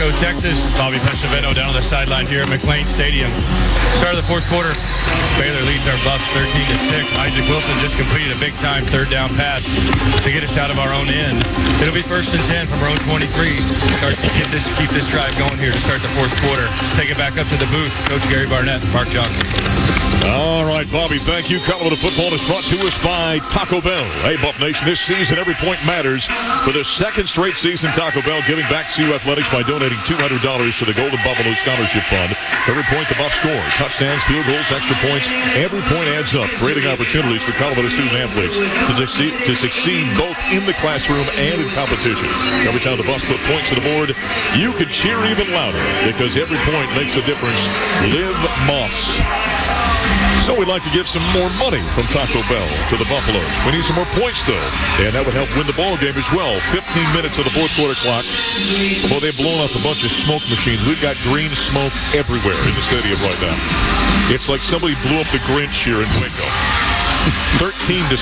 Waco, Texas. Bobby Pesavento down on the sideline here at McLean Stadium. Start of the fourth quarter. Baylor leads our Buffs 13-6. Isaac Wilson just completed a big-time third down pass to get us out of our own end. It'll be 1st and 10 from our own 23. Start to keep this drive going here to start the fourth quarter. Let's take it back up to the booth. Coach Gary Barnett, Mark Johnson. All right, Bobby, thank you. Colorado Football is brought to us by Taco Bell. Hey, Buff Nation, this season every point matters. For the second straight season, Taco Bell giving back CU Athletics by donating $200 to the Golden Buffalo Scholarship Fund. Every point the Buffs score, touchdowns, field goals, extra points, every point adds up, creating opportunities for Colorado student-athletes to succeed both in the classroom and in competition. Every time the Buffs put points to the board, you can cheer even louder because every point makes a difference. Live Moss. So we'd like to give some more money from Taco Bell to the Buffaloes. We need some more points, though, and that would help win the ball game as well. 15 minutes of the fourth quarter clock. Well, they've blown off a bunch of smoke machines. We've got green smoke everywhere in the stadium right now. It's like somebody blew up the Grinch here in Waco. 13-6.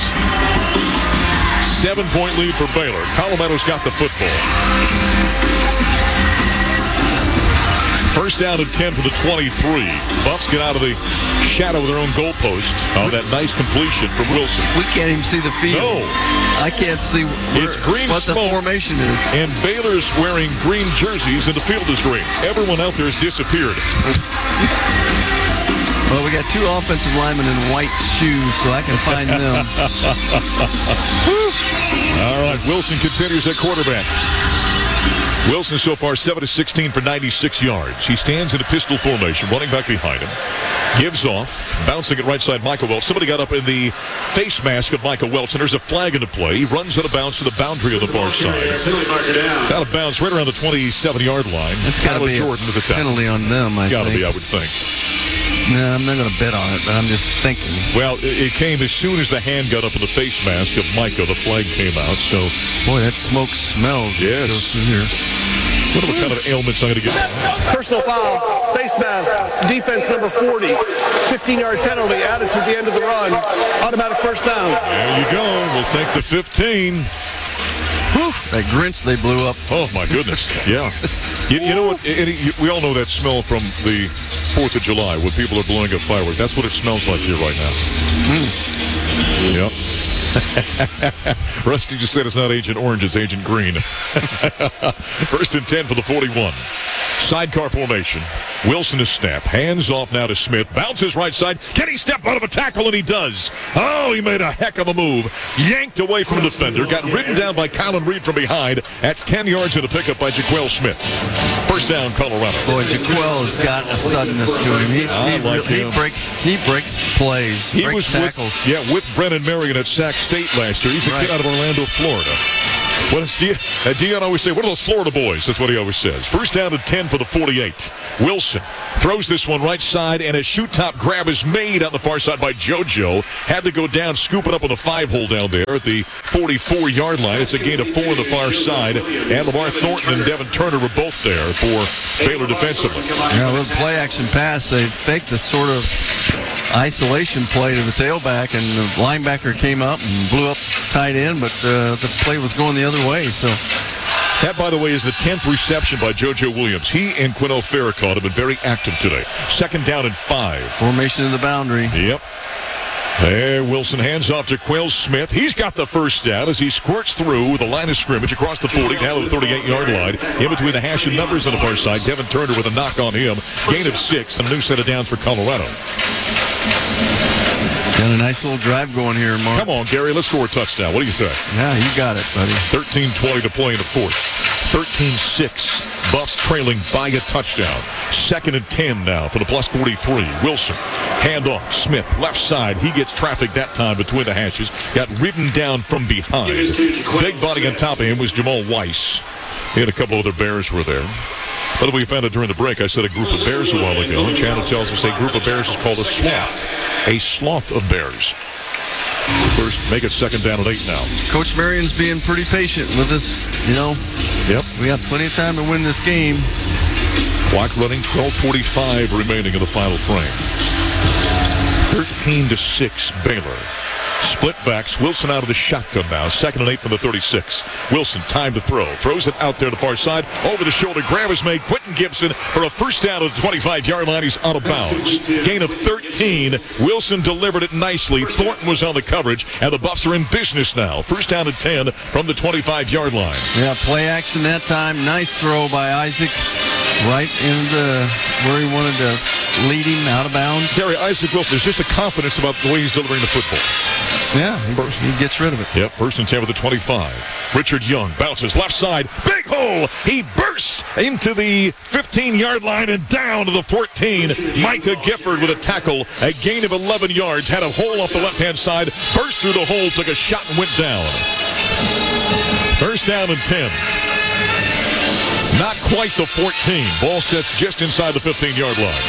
7-point lead for Baylor. Colorado's got the football. First down and 10 for the 23. Buffs get out of the shadow of their own goalpost on that nice completion from Wilson. We can't even see the field. No. I can't see It's green what the smoke, formation is. and Baylor's wearing green jerseys, and the field is green. Everyone out there has disappeared. Well, we got two offensive linemen in white shoes, so I can find them. All right, Wilson continues at quarterback. Wilson so far 7-16 for 96 yards. He stands in a pistol formation, running back behind him. Gives off, bouncing at right side, Michael Welch. Somebody got up in the face mask of Michael Welch, and there's a flag into play. He runs out of bounds to the boundary on the far side. It's out of bounds right around the 27-yard line. It's got to be Jordan with the penalty on them, I think. Got to be, I would think. No, I'm not going to bet on it, but I'm just thinking. Well, it came as soon as the hand got up in the face mask of Micah. The flag came out, so... Boy, that smoke smells. Yes. Goes through here. What kind of ailments I'm going to get? Personal foul, face mask, defense number 40, 15-yard penalty added to the end of the run, automatic first down. There you go. We'll take the 15. Whew, that Grinch they blew up. Oh, my goodness. Yeah. You know what? We all know that smell from the 4th of July when people are blowing up fireworks. That's what it smells like here right now. Yep. Rusty just said it's not Agent Orange, it's Agent Green. 1st and 10 for the 41. Sidecar formation. Wilson is snap. Hands off now to Smith. Bounces right side. Can he step out of a tackle? And he does. Oh, he made a heck of a move. Yanked away from the defender. Got ridden down by Colin Reed from behind. That's 10 yards in a pickup by Jaquel Smith. First down, Colorado. Boy, Jaquel has got a suddenness to him. He breaks plays. He breaks tackles. With Brennan Marion at Sac State last year. He's a kid out of Orlando, Florida. What does Dion always say? What are those Florida boys? That's what he always says. First down and 10 for the 48. Wilson throws this one right side, and a shoot-top grab is made on the far side by JoJo. Had to go down, scoop it up on the 5-hole down there at the 44-yard line. It's a gain of 4 on the far side, and Lamar Thornton and Devin Turner were both there for Baylor defensively. Yeah, a little play-action pass. They faked the sort of isolation play to the tailback, and the linebacker came up and blew up tight end, but the play was going the other way. So that, by the way, is the 10th reception by JoJo Williams. He and Quinnell Farrakhan have been very active today. 2nd down and 5. Formation in the boundary. Yep. There, Wilson hands off to Jaquel Smith. He's got the first down as he squirts through the line of scrimmage across the 40 down to the 38-yard line. In between the hash and numbers on the far side, Devin Turner with a knock on him. Gain of 6, and a new set of downs for Colorado. Got a nice little drive going here, Mark. Come on, Gary, let's score a touchdown. What do you say? Yeah, you got it, buddy. 13:20 to play in the 4th. 13-6. Buffs trailing by a touchdown. 2nd and 10 now for the plus 43. Wilson, handoff. Smith, left side. He gets traffic that time between the hashes. Got ridden down from behind. Big body on top of him was Jamal Weiss. He had a couple other Bears were there. By the way, we found out during the break, I said a group of bears a while ago. And Channel tells us a group of bears is called a sloth. A sloth of bears. First, make it 2nd down and 8 now. Coach Marion's being pretty patient with us, you know. Yep. We got plenty of time to win this game. Clock running, 12:45 remaining in the final frame. 13-6 Baylor. Split backs. Wilson out of the shotgun now. 2nd and 8 from the 36. Wilson, time to throw. Throws it out there to the far side. Over the shoulder. Grab is made. Quentin Gibson for a first down at the 25-yard line. He's out of bounds. Gain of 13. Wilson delivered it nicely. Thornton was on the coverage, and the Buffs are in business now. First down and 10 from the 25-yard line. Yeah, play action that time. Nice throw by Isaac. Right into where he wanted to lead him out of bounds. Terry, Isaac Wilson, there's just a confidence about the way he's delivering the football. Yeah, he gets rid of it. Yep, 1st and 10 with the 25. Richard Young bounces left side. Big hole. He bursts into the 15-yard line and down to the 14. Micah Gifford with a tackle. A gain of 11 yards. Had a hole off the left-hand side. Burst through the hole. Took a shot and went down. First down and 10. Not quite the 14. Ball sets just inside the 15-yard line.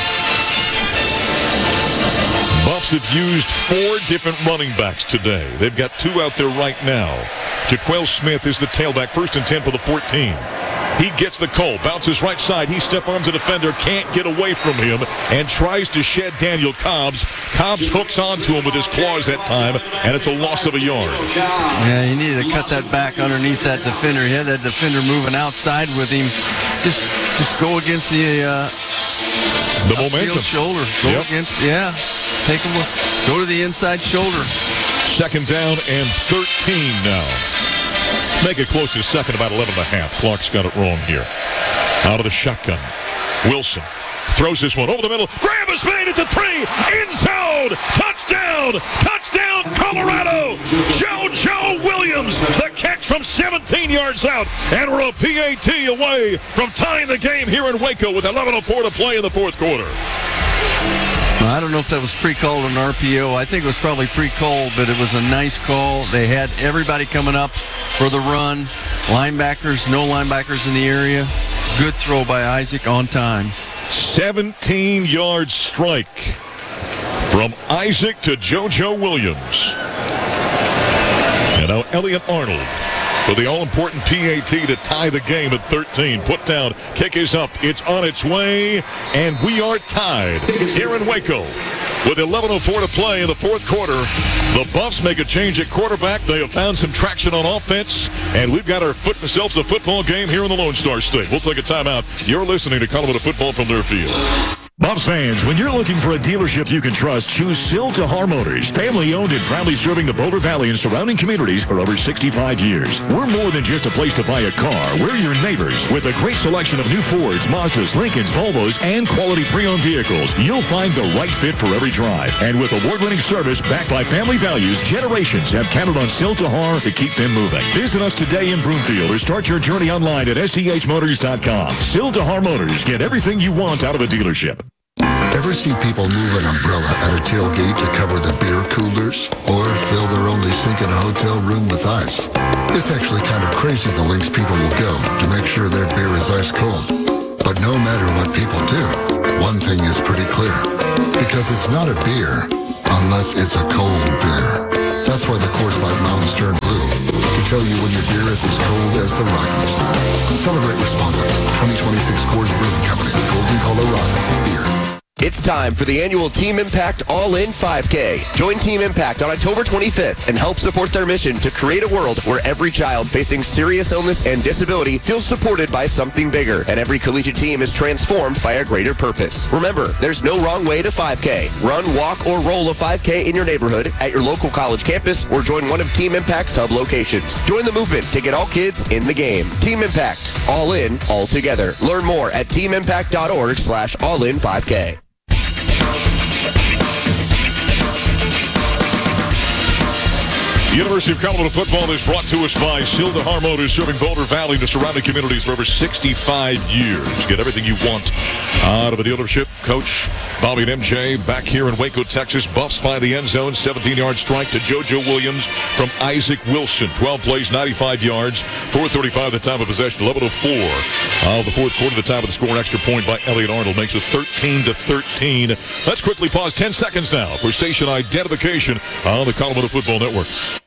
Buffs have used 4 different running backs today. They've got 2 out there right now. Jaquel Smith is the tailback. 1st and 10 for the 14. He gets the call. Bounces right side. He step-arms a defender. Can't get away from him and tries to shed Daniel Cobbs. Cobbs hooks onto him with his claws that time, and it's a loss of a yard. Yeah, he needed to cut that back underneath that defender. He had that defender moving outside with him. Just go against the momentum. Shoulder. Go against, take him. Go to the inside shoulder. 2nd down and 13 now. Make it close to 2nd, about 11.5. Clark's got it wrong here. Out of the shotgun. Wilson throws this one over the middle. Graham is made it to 3. End zone. Touchdown. Touchdown, Colorado. JoJo Williams. The catch from 17 yards out. And we're a PAT away from tying the game here in Waco with 11:04 to play in the 4th quarter. I don't know if that was pre-called or an RPO. I think it was probably pre-called, but it was a nice call. They had everybody coming up for the run. Linebackers, no linebackers in the area. Good throw by Isaac on time. 17-yard strike from Isaac to JoJo Williams. And now Elliot Arnold for the all-important PAT to tie the game at 13. Put down, kick is up, it's on its way, and we are tied here in Waco. With 11:04 to play in the 4th quarter, the Buffs make a change at quarterback. They have found some traction on offense, and we've got ourselves a football game here in the Lone Star State. We'll take a timeout. You're listening to Colorado Football from their field. Buffs fans, when you're looking for a dealership you can trust, choose Sil Tahar Motors. Family owned and proudly serving the Boulder Valley and surrounding communities for over 65 years. We're more than just a place to buy a car. We're your neighbors. With a great selection of new Fords, Mazdas, Lincolns, Volvos, and quality pre-owned vehicles, you'll find the right fit for every drive. And with award-winning service backed by family values, generations have counted on Sil Tahar to keep them moving. Visit us today in Broomfield or start your journey online at sthmotors.com. Sil Tahar Motors. Get everything you want out of a dealership. Ever see people move an umbrella at a tailgate to cover the beer coolers? Or fill their only sink in a hotel room with ice? It's actually kind of crazy the lengths people will go to make sure their beer is ice cold. But no matter what people do, one thing is pretty clear. Because it's not a beer unless it's a cold beer. That's why the Coors Light Mountains turn blue. To tell you when your beer is as cold as the Rockies. Celebrate responsibly. 2026 Coors Brewing Company. Golden, Colorado. Beer. It's time for the annual Team Impact All-In 5K. Join Team Impact on October 25th and help support their mission to create a world where every child facing serious illness and disability feels supported by something bigger, and every collegiate team is transformed by a greater purpose. Remember, there's no wrong way to 5K. Run, walk, or roll a 5K in your neighborhood, at your local college campus, or join one of Team Impact's hub locations. Join the movement to get all kids in the game. Team Impact. All in, all together. Learn more at teamimpact.org/all-in5K. University of Colorado football is brought to us by Sil Tahar Motors, serving Boulder Valley and the surrounding communities for over 65 years. Get everything you want out of a dealership. Coach Bobby and MJ back here in Waco, Texas. Buffs find the end zone. 17-yard strike to JoJo Williams from Isaac Wilson. 12 plays, 95 yards. 4:35 the time of possession. 11:04 of the 4th quarter. The time of the score. An extra point by Elliot Arnold makes it 13-13. Let's quickly pause 10 seconds now for station identification on the Colorado Football Network.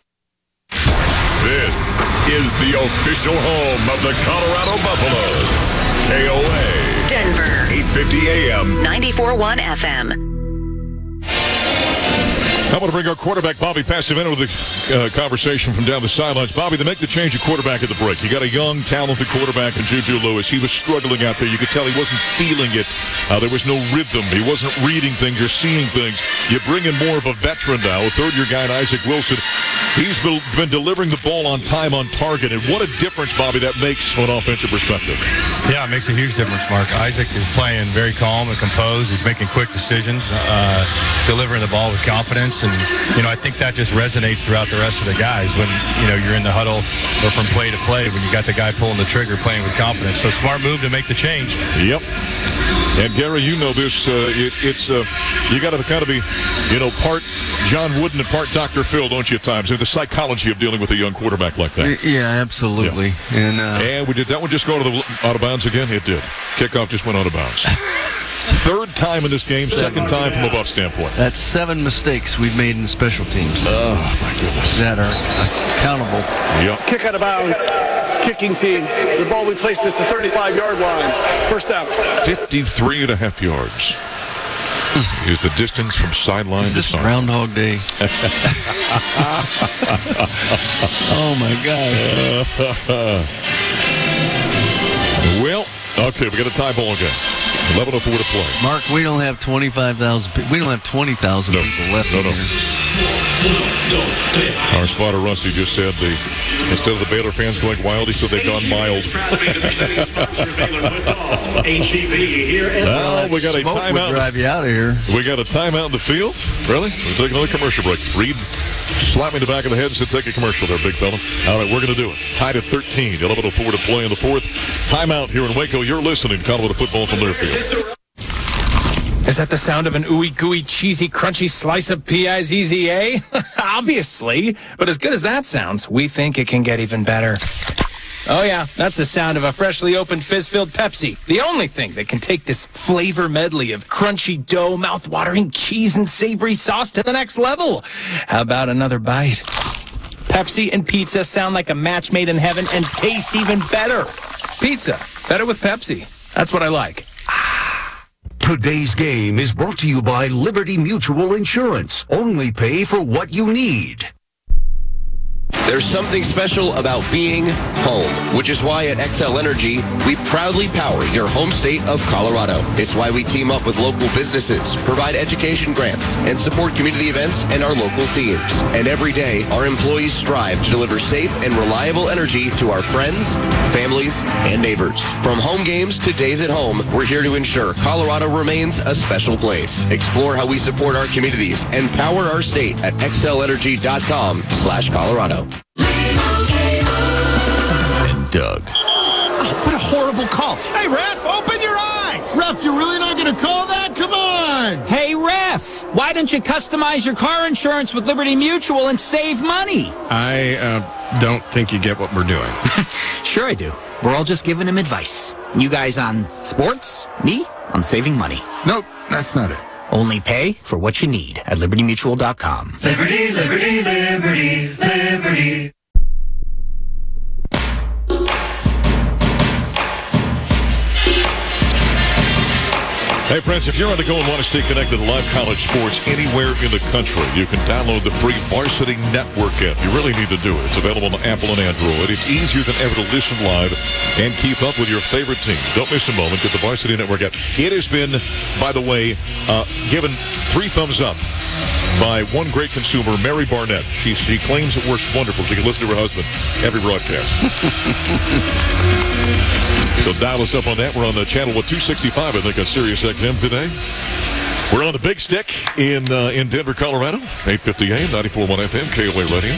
This is the official home of the Colorado Buffaloes. KOA. Denver. 850 AM. 94.1 FM. I want to bring our quarterback, Bobby Passavento, to the conversation from down the sidelines. Bobby, they make the change of quarterback at the break. You got a young, talented quarterback in Juju Lewis. He was struggling out there. You could tell he wasn't feeling it. There was no rhythm. He wasn't reading things or seeing things. You bring in more of a veteran now, a third-year guy in Isaac Wilson. He's been delivering the ball on time, on target, and what a difference, Bobby, that makes from an offensive perspective. Yeah, it makes a huge difference, Mark. Isaac is playing very calm and composed. He's making quick decisions, delivering the ball with confidence. And, I think that just resonates throughout the rest of the guys when, you're in the huddle or from play to play when you got the guy pulling the trigger, playing with confidence. So smart move to make the change. Yep. And, Gary, you know this. You got to kind of be, part John Wooden and part Dr. Phil, don't you, at times? The psychology of dealing with a young quarterback like that. Yeah, absolutely. Yeah. And we did that one just go out of bounds again? It did. Kickoff just went out of bounds. Third time in this game, second time from a Buff standpoint. That's 7 mistakes we've made in special teams. Oh, my goodness. That are accountable. Yep. Kick out of bounds. Kicking team. The ball we placed at the 35-yard line. First down. 53.5 yards is the distance from sideline to sideline. Groundhog Day. Oh, my God. Well, okay, we got a tie ball again. 11:04 to play. Mark, we don't have 25,000. We don't have 20,000 people left in here. Our spotter Rusty just said instead of the Baylor fans going wild, he said they've gone mild. Well, we got a timeout. Drive you out of here. We got a timeout in the field. Really? We'll take another commercial break. Reed slapped me in the back of the head and said, "Take a commercial there, big fella." All right, we're going to do it. Tied at 13. 11:04 to play in the fourth. Timeout here in Waco. You're listening to Colorado Football from Learfield. Is that the sound of an ooey gooey cheesy crunchy slice of P-I-Z-Z-A? Obviously. But as good as that sounds, we think it can get even better. Oh yeah, that's the sound of a freshly opened fizz-filled Pepsi. The only thing that can take this flavor medley of crunchy dough, mouth-watering cheese, and savory sauce to the next level. How about another bite? Pepsi and pizza sound like a match made in heaven and taste even better. Pizza, better with Pepsi. That's what I like. Today's game is brought to you by Liberty Mutual Insurance. Only pay for what you need. There's something special about being home, which is why at XL Energy, we proudly power your home state of Colorado. It's why we team up with local businesses, provide education grants, and support community events and our local teams. And every day, our employees strive to deliver safe and reliable energy to our friends, families, and neighbors. From home games to days at home, we're here to ensure Colorado remains a special place. Explore how we support our communities and power our state at xlenergy.com/Colorado. And Doug. Oh, what a horrible call. Hey, ref, open your eyes. Ref, you're really not going to call that? Come on. Hey, ref, why don't you customize your car insurance with Liberty Mutual and save money? I don't think you get what we're doing. Sure I do. We're all just giving him advice. You guys on sports, me on saving money. Nope, that's not it. Only pay for what you need at libertymutual.com. Liberty, liberty, liberty, liberty. Hey, friends, if you're on the go and want to stay connected to live college sports anywhere in the country, you can download the free Varsity Network app. You really need to do it. It's available on Apple and Android. It's easier than ever to listen live and keep up with your favorite team. Don't miss a moment. Get the Varsity Network app. It has been, by the way, given 3 thumbs up by one great consumer, Mary Barnett. She claims it works wonderful. She can listen to her husband every broadcast. So dial us up on that. We're on the channel 265, I think, on Sirius XM today. We're on the Big Stick in Denver, Colorado. 850 AM, 94.1 FM, KOA Radio.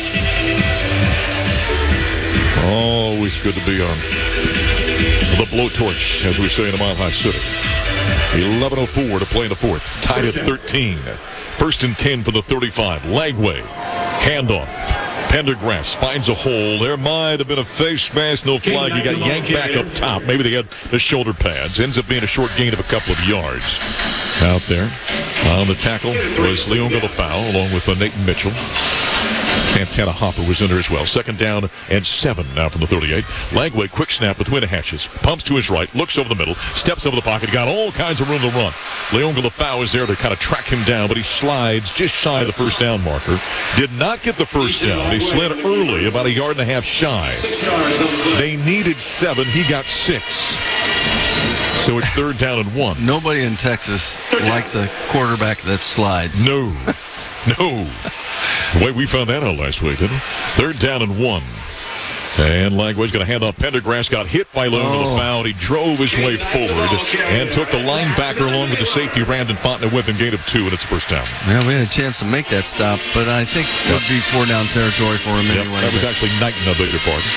Always good to be on the blowtorch, as we say in a Mile High City. 11:04 to play in the fourth. Tied at 13. First and 10 for the 35. Lagway. Handoff. Pendergrass finds a hole. There might have been a face mask, no flag. He got yanked back up top. Maybe they had the shoulder pads. Ends up being a short gain of a couple of yards. Out there on the tackle was Leon Galafau along with Nate Mitchell. Santana Hopper was in there as well. 2nd down and 7 now from the 38. Lagway, quick snap between the hashes. Pumps to his right, looks over the middle, steps over the pocket, got all kinds of room to run. Leon Galafau is there to kind of track him down, but he slides just shy of the first down marker. Did not get the first down. He slid early, about 1.5 yards shy. They needed 7. He got 6. So it's 3rd down and 1. Nobody in Texas likes a quarterback that slides. No. No. The way we found that out last week, didn't we? 3rd down and 1. And Lagway's going to hand off. Pendergrass got hit by Leon Galafau. He drove his way forward and took the linebacker along with the safety, Brandon Fontenot, with him, gain of 2, and it's first down. Well, we had a chance to make that stop, but I think it would be 4 down territory for him anyway. That was actually Knighton, I beg your pardon.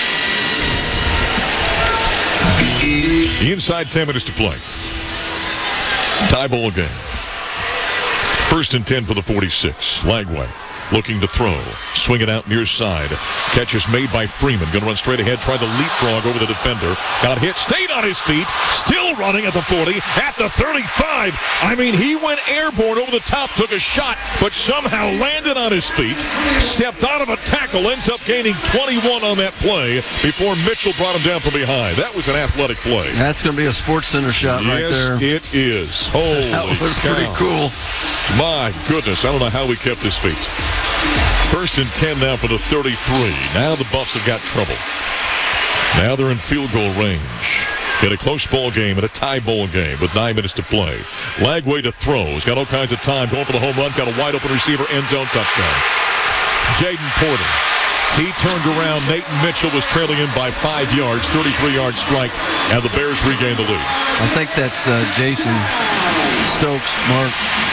Inside 10 minutes to play. Tie ball game. 1st and 10 for the 46. Lagway looking to throw. Swing it out near side. Catch is made by Freeman. Going to run straight ahead. Tried to leapfrog over the defender. Got hit. Stayed on his feet. Still running at the 40. At the 35. I mean, he went airborne over the top. Took a shot, but somehow landed on his feet. Stepped out of a tackle. Ends up gaining 21 on that play before Mitchell brought him down from behind. That was an athletic play. That's going to be a Sports Center shot right there. Yes, it is. Holy That was pretty cool. My goodness, I don't know how we kept his feet. 1st and 10 now for the 33. Now the Buffs have got trouble. Now they're in field goal range. In a close ball game and a tie ball game with 9 minutes to play. Lagway to throw. He's got all kinds of time. Going for the home run. Got a wide open receiver. End zone touchdown. Jaden Porter. He turned around. Nathan Mitchell was trailing him by 5 yards. 33-yard strike. And the Bears regain the lead. I think that's Jason Stokes, Mark.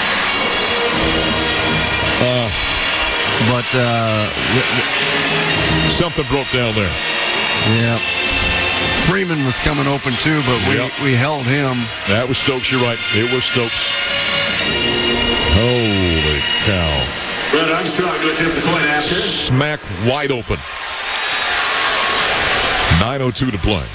But something broke down there. Yeah. Freeman was coming open too, but we held him. That was Stokes, you're right. It was Stokes. Holy cow. Brett Armstrong to attempt the point after. Smack wide open. 9:02 to play.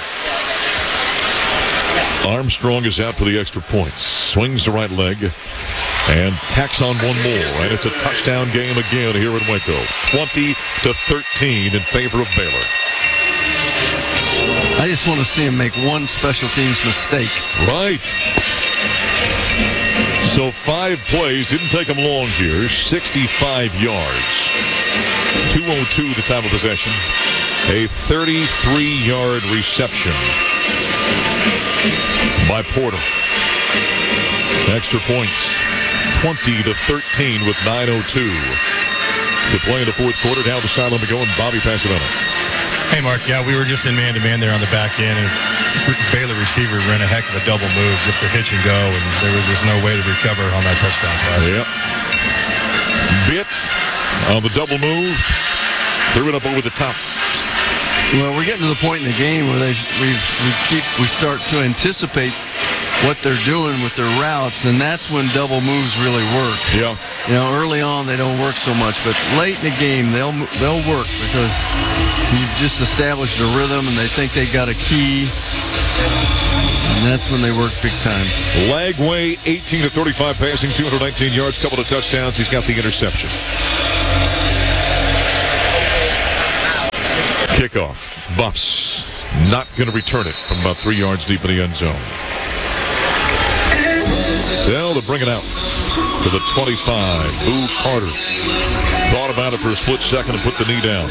Armstrong is out for the extra points. Swings the right leg. And tacks on one more, and it's a touchdown game again here in Waco. 20-13 in favor of Baylor. I just want to see him make one special teams mistake. Right. So 5 plays, didn't take him long here. 65 yards. 2:02 the time of possession. A 33-yard reception by Porter. Extra points. 20-13 with 9:02 to play in the 4th quarter. Down the sideline to go, and Bobby Pasavano. Hey, Mark. Yeah, we were just in man-to-man there on the back end, and Baylor receiver ran a heck of a double move, just a hitch and go, and there was just no way to recover on that touchdown pass. Yep. Bit on the double move, threw it up over the top. Well, we're getting to the point in the game where we start to anticipate what they're doing with their routes, and that's when double moves really work. Yeah. You know, early on they don't work so much, but late in the game they'll work because you've just established a rhythm and they think they got a key, and that's when they work big time. Lagway, 18-35 passing, 219 yards, couple of touchdowns. He's got the interception. Kickoff. Buffs not going to return it from about 3 yards deep in the end zone. Well, they'll bring it out to the 25. Boo Carter thought about it for a split second and put the knee down.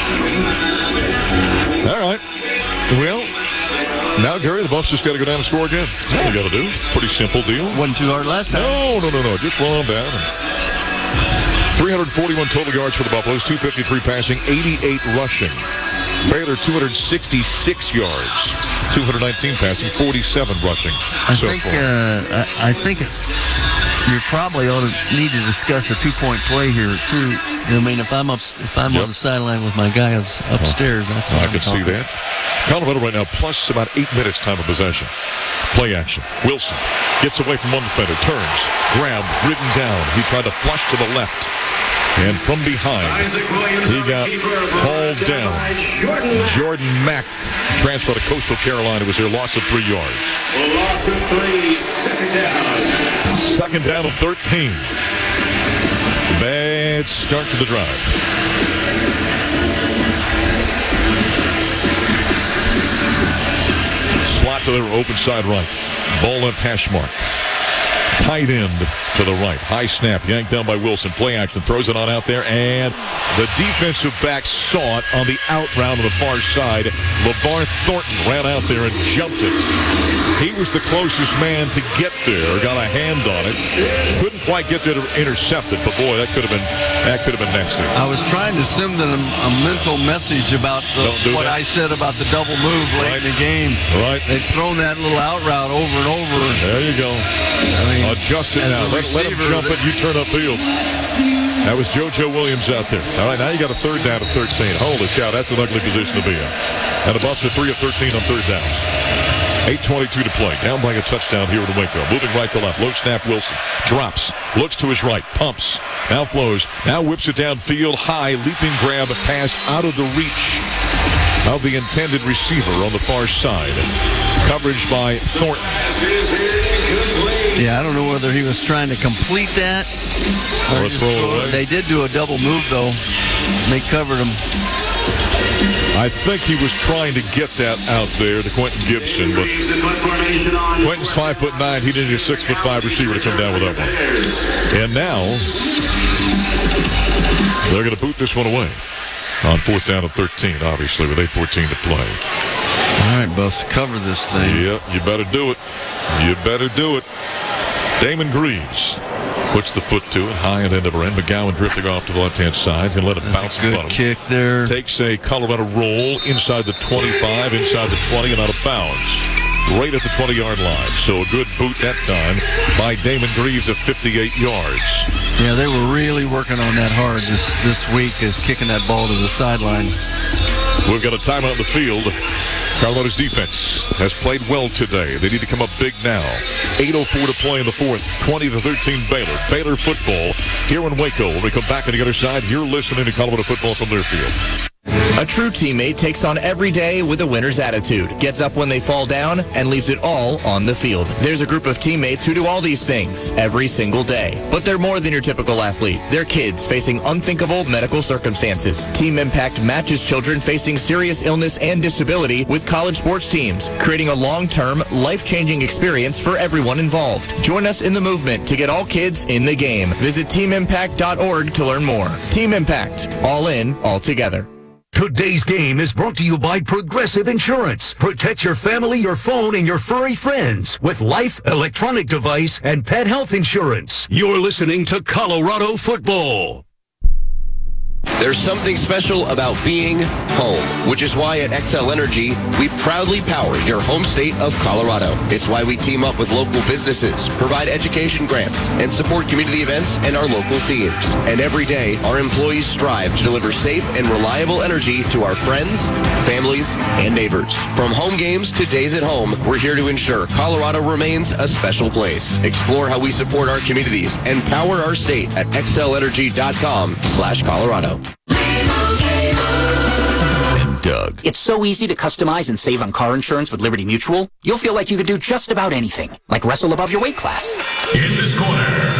All right. Well, now, Gary, the Buffs just got to go down and score again. That's all they got to do. Pretty simple deal. Wasn't too hard last time. No. Just run on down. 341 total yards for the Buffaloes, 253 passing, 88 rushing. Baylor, 266 yards, 219 passing, 47 rushing. I think you probably ought to need to discuss a 2-point play here too. I mean, if I'm on the sideline with my guy upstairs, that's what I can see that. Colorado right now plus about 8 minutes time of possession. Play action. Wilson gets away from one defender, turns, grabbed, ridden down. He tried to flush to the left. And from behind, he got hauled down. Jordan Mack, transfer to Coastal Carolina, was here, loss of 3 yards. Loss of 3, 2nd down. 2nd down of 13. Bad head start to the drive. Slot to their open side right. Ball left hash mark. Tight end to the right. High snap. Yanked down by Wilson. Play action. Throws it on out there. And the defensive back saw it on the out route on the far side. LeVar Thornton ran out there and jumped it. He was the closest man to get there. Got a hand on it. Couldn't quite get there to intercept it. But boy, that could have been nasty. I was trying to send them a mental message about what I said about the double move late in the game. Right. They've thrown that little out route over and over. There you go. I mean, adjust it now. Let him jump it. You turn upfield. That was JoJo Williams out there. All right, now you got a third down of 13. Holy cow, that's an ugly position to be in. And the Buffs are 3 of 13 on third down. 8:22 to play. Down by a touchdown here in Waco. Moving right to left. Low snap Wilson. Drops. Looks to his right. Pumps. Now flows. Now whips it downfield. High. Leaping grab. Pass out of the reach of the intended receiver on the far side. Coverage by Thornton. Yeah, I don't know whether he was trying to complete that or just throw it away. They did do a double move, though. They covered him. I think he was trying to get that out there to Quentin Gibson, but Quentin's 5'9". He needed a 6'5" receiver to come down with that one. And now they're going to boot this one away on fourth down and 13, obviously, with 8:14 to play. All right, Buffs, cover this thing. Yep, you better do it. You better do it. Damon Greaves puts the foot to it, high and end of end. McGowan drifting off to the left-hand side. He'll let it bounce. Good kick there. Takes a Colorado roll inside the 25, inside the 20, and out of bounds. Right at the 20-yard line. So a good boot that time by Damon Greaves at 58 yards. Yeah, they were really working on that hard this week, is kicking that ball to the sideline. We've got a timeout in the field. Colorado's defense has played well today. They need to come up big now. 8:04 to play in the fourth. 20-13 Baylor. Baylor football here in Waco. When we come back on the other side, you're listening to Colorado football from their field. A true teammate takes on every day with a winner's attitude, gets up when they fall down, and leaves it all on the field. There's a group of teammates who do all these things every single day. But they're more than your typical athlete. They're kids facing unthinkable medical circumstances. Team Impact matches children facing serious illness and disability with college sports teams, creating a long-term, life-changing experience for everyone involved. Join us in the movement to get all kids in the game. Visit teamimpact.org to learn more. Team Impact. All in, all together. Today's game is brought to you by Progressive Insurance. Protect your family, your phone, and your furry friends with life, electronic device, and pet health insurance. You're listening to Colorado Football. There's something special about being home, which is why at Xcel Energy, we proudly power your home state of Colorado. It's why we team up with local businesses, provide education grants, and support community events and our local teams. And every day, our employees strive to deliver safe and reliable energy to our friends, families, and neighbors. From home games to days at home, we're here to ensure Colorado remains a special place. Explore how we support our communities and power our state at xcelenergy.com/Colorado. Doug. It's so easy to customize and save on car insurance with Liberty Mutual. You'll feel like you could do just about anything, like wrestle above your weight class. In this corner,